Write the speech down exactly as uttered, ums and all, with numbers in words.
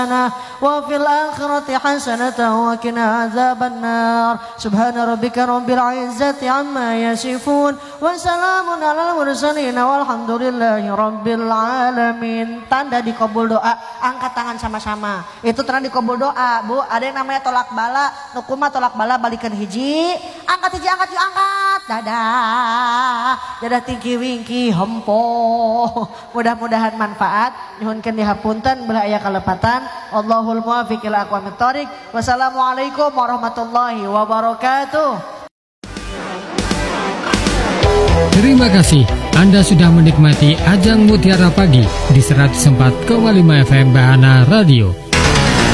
wa fil akhirati hasanatan wa qina adzabannar. Subhana rabbika rabbil izzati amma yasifun wa salamun alal mursalin walhamdulillahi rabbil alamin. Tanda dikabul doa, angkat tangan sama-sama. Itu tanda dikabul doa, Bu. Ada yang namanya tolak bala, nukuma tolak bala balikan hiji, angkat hiji angkat yuk angkat. Dadah. Dadah tinggi wingki hempo. Mudah-mudahan manfaat. Nyuhunkeun dihapunten belah aya kalepatan. Allahul muwaffiq ila aqwamit thoriq. Wassalamualaikum warahmatullahi wabarakatuh. Terima kasih Anda sudah menikmati Ajang Mutiara Pagi di seratus empat koma lima F M Bahana Radio.